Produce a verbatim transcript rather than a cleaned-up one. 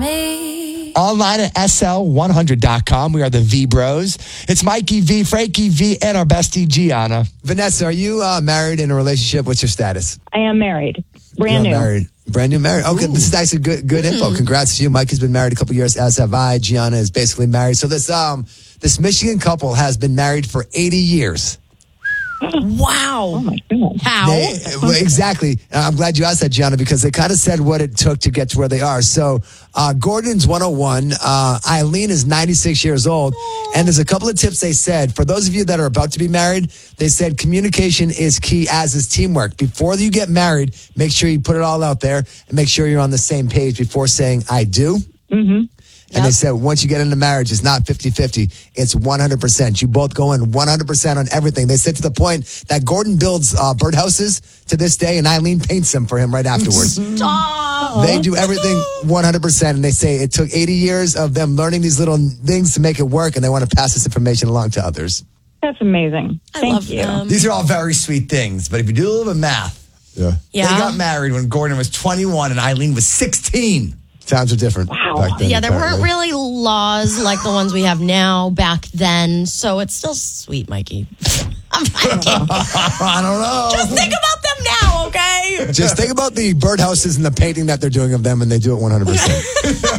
me. Online at S L one hundred dot com. We are the V Bros. It's Mikey V, Frankie V, and our bestie Gianna. Vanessa, are you uh, married in a relationship? What's your status? I am married. Brand You're new. Married. Brand new married. Okay, this is actually good good info. Congrats to you. Mike has been married a couple years, as have I. Gianna is basically married. So this um this Michigan couple has been married for eighty years. Wow. Oh, my God. How? They, well, exactly. Uh, I'm glad you asked that, Gianna, because they kind of said what it took to get to where they are. So uh, Gordon's one oh one. Uh, Eileen is ninety-six years old. And there's a couple of tips they said. For those of you that are about to be married, they said communication is key, as is teamwork. Before you get married, make sure you put it all out there and make sure you're on the same page before saying, I do. Mm-hmm. And yep. They said once you get into marriage, it's not fifty-fifty. It's one hundred percent. You both go in one hundred percent on everything. They said to the point that Gordon builds uh, birdhouses to this day, and Eileen paints them for him right afterwards. Stop. They do everything one hundred percent, and they say it took eighty years of them learning these little things to make it work, and they want to pass this information along to others. That's amazing. I Thank love you. them. These are all very sweet things, but if you do a little bit of math, Yeah. Yeah. they got married when Gordon was twenty-one and Eileen was sixteen. Times are different. Wow. Back then, Yeah, there weren't apparently. really laws like the ones we have now back then, so it's still sweet, Mikey. I'm kidding. I don't know. Just think about them now, okay? Just think about the birdhouses and the painting that they're doing of them, and they do it one hundred percent.